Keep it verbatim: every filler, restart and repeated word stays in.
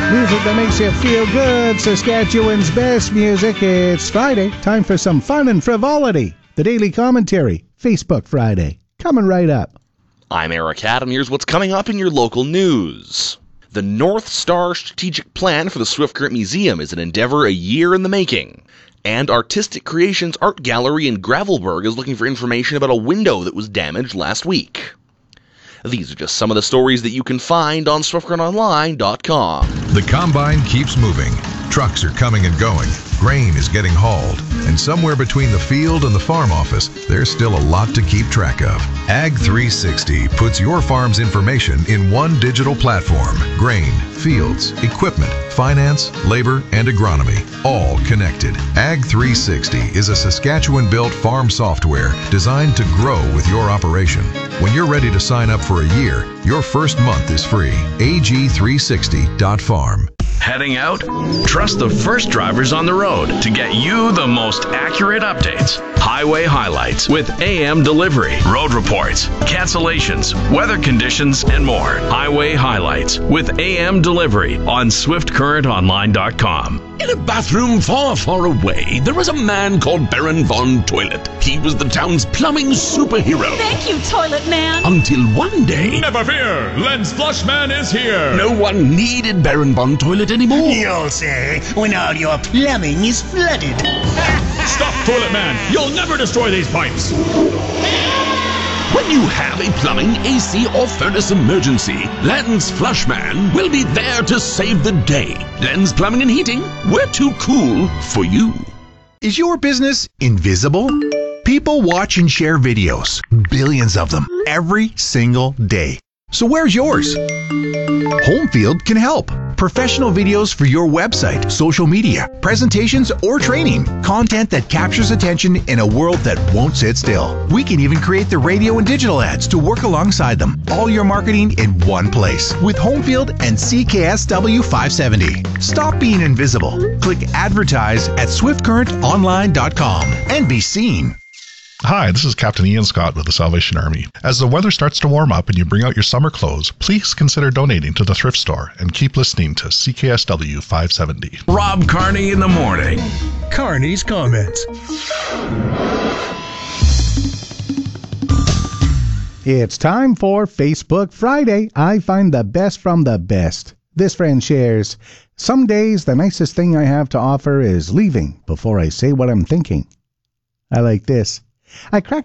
Music that makes you feel good, Saskatchewan's best music. It's Friday, time for some fun and frivolity. The Daily Commentary, Facebook Friday, coming right up. I'm Eric Hatt, and here's what's coming up in your local news. The North Star Strategic Plan for the Swift Current Museum is an endeavor a year in the making. And Artistic Creations Art Gallery in Gravelburg is looking for information about a window that was damaged last week. These are just some of the stories that you can find on swift current online dot com. The combine keeps moving. Trucks are coming and going. Grain is getting hauled. And somewhere between the field and the farm office, there's still a lot to keep track of. Ag three sixty puts your farm's information in one digital platform. Grain, fields, equipment, finance, labor, and agronomy, all connected. Ag three sixty is a Saskatchewan-built farm software designed to grow with your operation. When you're ready to sign up for a year, your first month is free. A G three sixty dot farm. Heading out? Trust the first drivers on the road to get you the most accurate updates. Highway highlights with A M delivery, road reports, cancellations, weather conditions, and more. Highway highlights with A M delivery on swift current online dot com. In a bathroom far, far away, there was a man called Baron Von Toilet. He was the town's plumbing superhero. Thank you, Toilet Man. Until one day... Never fear! Lens Flushman is here! No one needed Baron Von Toilet anymore. You'll say, when all your plumbing is flooded. Stop, Toilet Man! You'll never destroy these pipes! When you have a plumbing, A C, or furnace emergency, Lens Flushman will be there to save the day. Lens Plumbing and Heating, we're too cool for you. Is your business invisible? People watch and share videos, billions of them, every single day. So where's yours? Homefield can help. Professional videos for your website, social media, presentations, or training. Content that captures attention in a world that won't sit still. We can even create the radio and digital ads to work alongside them. All your marketing in one place with Homefield and C K S W five seventy. Stop being invisible. Click advertise at swift current online dot com and be seen. Hi, this is Captain Ian Scott with the Salvation Army. As the weather starts to warm up and you bring out your summer clothes, please consider donating to the thrift store and keep listening to C K S W five seventy. Rob Carney in the morning. Carney's Comments. It's time for Facebook Friday. I find the best from the best. This friend shares, some days the nicest thing I have to offer is leaving before I say what I'm thinking. I like this. I cracked